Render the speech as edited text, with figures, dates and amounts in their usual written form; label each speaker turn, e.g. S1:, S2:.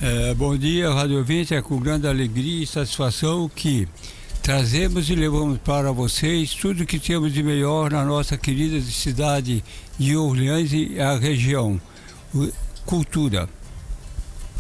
S1: Bom dia, Rádio Ouvinte. É com grande alegria e satisfação que trazemos e levamos para vocês tudo que temos de melhor na nossa querida cidade de Orleans e a região. Cultura.